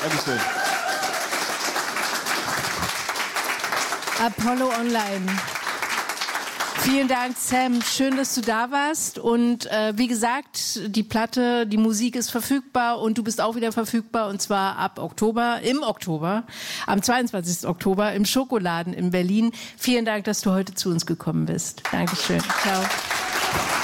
Dankeschön. Apollo Online. Vielen Dank, Sam. Schön, dass du da warst. Und wie gesagt, die Platte, die Musik ist verfügbar und du bist auch wieder verfügbar. Und zwar im Oktober, am 22. Oktober im Schokoladen in Berlin. Vielen Dank, dass du heute zu uns gekommen bist. Dankeschön. Ciao.